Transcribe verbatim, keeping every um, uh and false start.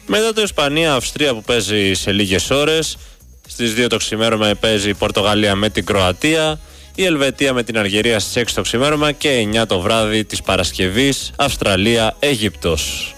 Μετά το Ισπανία-Αυστρία που παίζει σε λίγες ώρες. Στις δύο το ξημέρωμα παίζει η Πορτογαλία με την Κροατία, η Ελβετία με την Αλγερία στις έξι το ξημέρωμα και εννιά το βράδυ της Παρασκευής Αυστραλία-Αίγυπτος.